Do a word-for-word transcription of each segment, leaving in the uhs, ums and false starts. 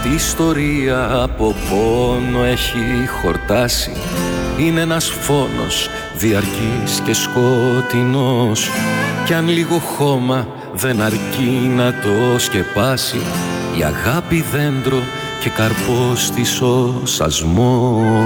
Αυτή η ιστορία από πόνο έχει χορτάσει. Είναι ένας φόνος διαρκής και σκοτεινός, κι αν λίγο χώμα δεν αρκεί να το σκεπάσει, η αγάπη δέντρο και καρπός της ο σασμός.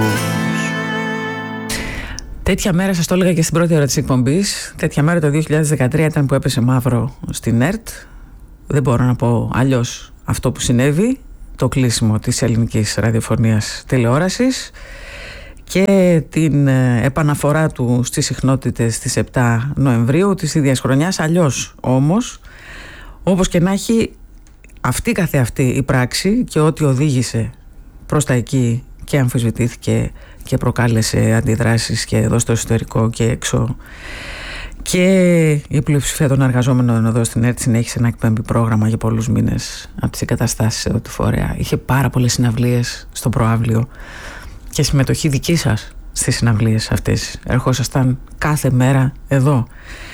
Τέτοια μέρα, σας το έλεγα και στην πρώτη ώρα της εκπομπής, τέτοια μέρα το δύο χιλιάδες δεκατρία ήταν που έπεσε μαύρο στην ΕΡΤ. Δεν μπορώ να πω αλλιώς αυτό που συνέβη, το κλείσιμο της ελληνικής ραδιοφωνίας τηλεόρασης και την επαναφορά του στις συχνότητες της επτά Νοεμβρίου της ίδιας χρονιάς. Αλλιώς όμως, όπως και να έχει, αυτή καθεαυτή η πράξη και ό,τι οδήγησε προς τα εκεί και αμφισβητήθηκε και προκάλεσε αντιδράσεις και εδώ στο εσωτερικό και έξω, και η πλειοψηφία των εργαζόμενων εδώ στην ΕΡΤ συνέχισε να εκπέμπει πρόγραμμα για πολλούς μήνες από τις εγκαταστάσεις εδώ τη φορέα. Είχε πάρα πολλές συναυλίες στο προαύλιο και συμμετοχή δική σας στις συναυλίες αυτές. Ερχόσασταν κάθε μέρα εδώ.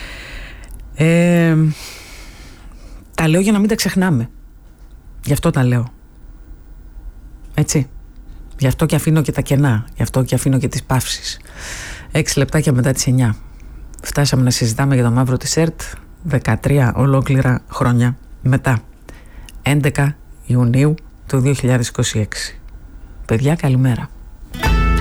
Ε, τα λέω για να μην τα ξεχνάμε. Γι' αυτό τα λέω. Έτσι. Γι' αυτό και αφήνω και τα κενά. Γι' αυτό και αφήνω και τις παύσεις. Έξι λεπτάκια μετά τις εννιά. Φτάσαμε να συζητάμε για το μαύρο της ΕΡΤ δεκατρία ολόκληρα χρόνια μετά. έντεκα Ιουνίου του δύο χιλιάδες είκοσι έξι. Παιδιά, καλημέρα.